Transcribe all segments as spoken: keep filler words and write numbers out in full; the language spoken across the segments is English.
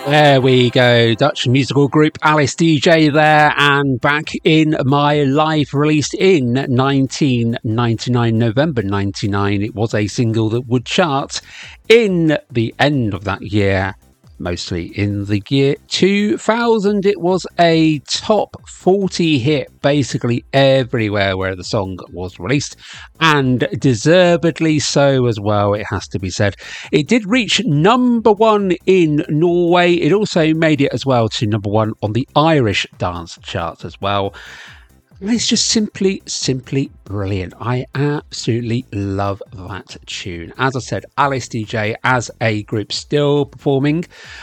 There we go, Dutch musical group Alice D J there, and Back in My Life, released in nineteen ninety-nine, November ninety-nine. It was a single that would chart in the end of that year, mostly in the year two thousand. It was a top forty hit basically everywhere where the song was released, and deservedly so as well, it has to be said. It did reach number one in Norway. It also made it as well to number one on the Irish dance charts as well. It's just simply, simply brilliant. I absolutely love that tune. As I said, Alice D J as a group still performing.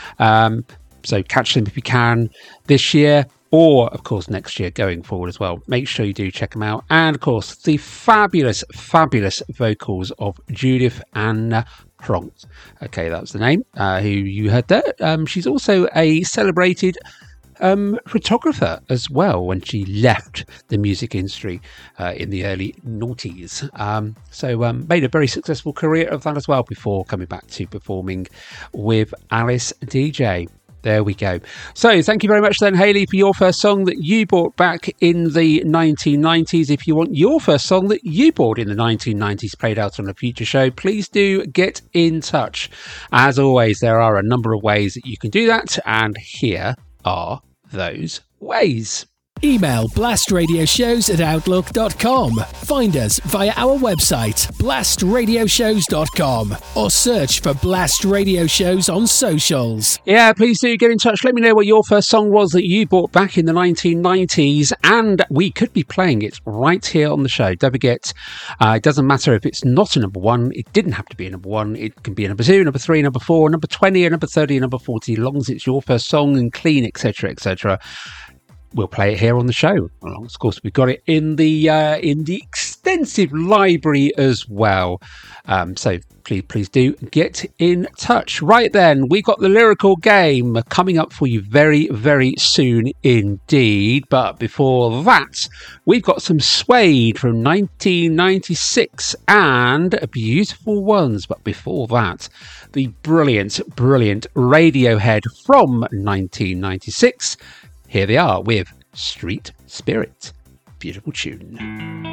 Um, so catch them if you can this year, or of course next year going forward as well. Make sure you do check them out. And of course, the fabulous, fabulous vocals of Judith Anna Pronk. Okay, that was the name, uh, who you heard there. Um, she's also a celebrated Um, photographer as well when she left the music industry uh, in the early noughties. Um, so um, made a very successful career of that as well before coming back to performing with Alice D J. There we go. So thank you very much then, Hayley, for your first song that you bought back in the nineteen nineties. If you want your first song that you bought in the nineteen nineties played out on a future show, please do get in touch. As always, there are a number of ways that you can do that, and here are those ways. Email blastradioshows at outlook dot com. Find us via our website, blast radio shows dot com, or search for Blast Radio Shows on socials. Yeah, please do get in touch. Let me know what your first song was that you bought back in the nineteen nineties, and we could be playing it right here on the show. Don't forget, uh, it doesn't matter if it's not a number one. It didn't have to be a number one. It can be a number two, number three, number four, number twenty, a number thirty, a number forty, as long as it's your first song and clean, et cetera, et cetera. We'll play it here on the show. Well, of course, we've got it in the uh, in the extensive library as well. Um, so please, please do get in touch. Right then, we've got the lyrical game coming up for you very, very soon indeed. But before that, we've got some Suede from nineteen ninety-six and Beautiful Ones. But before that, the brilliant, brilliant Radiohead from nineteen ninety-six. Here they are with Street Spirit. Beautiful tune.